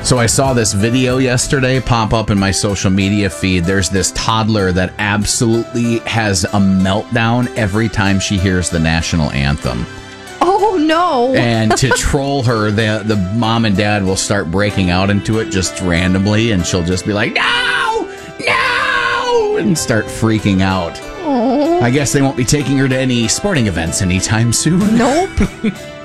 So I saw this video yesterday pop up in my social media feed. There's this toddler that absolutely has a meltdown every time she hears the national anthem. Oh, no. And to troll her, the mom and dad will start breaking out into it just randomly, and she'll just be like, no, no, and start freaking out. Oh. I guess they won't be taking her to any sporting events anytime soon. Nope.